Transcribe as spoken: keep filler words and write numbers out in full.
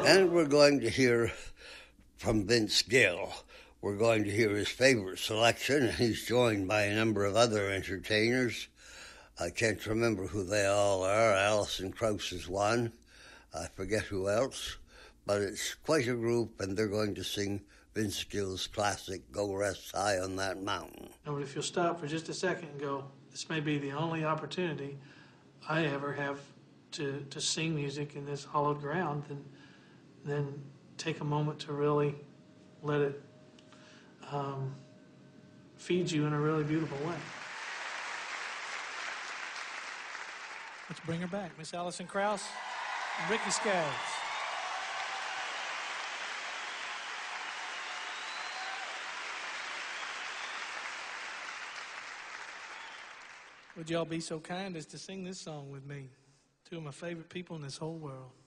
And we're going to hear from Vince Gill. We're going to hear his favorite selection. He's joined by a number of other entertainers. I can't remember who they all are. Alison Krauss is one. I forget who else. But it's quite a group, and they're going to sing Vince Gill's classic, Go Rest High on That Mountain. Now, if you'll stop for just a second and go, this may be the only opportunity I ever have to, to sing music in this hallowed ground, then, then take a moment to really let it um, feed you in a really beautiful way. Let's bring her back, Miss Alison Krauss and Ricky Skaggs. Would y'all be so kind as to sing this song with me? Two of my favorite people in this whole world.